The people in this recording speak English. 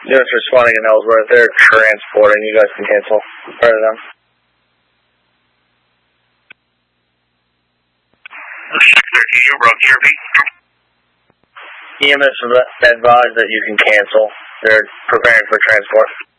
Just responding in Ellsworth, they're transporting. You guys can cancel. Part of them. You broke your beat. EMS advised that you can cancel. They're preparing for transport.